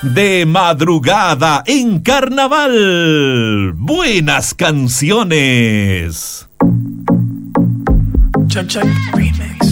De madrugada en carnaval. Buenas canciones. Check, check, remix.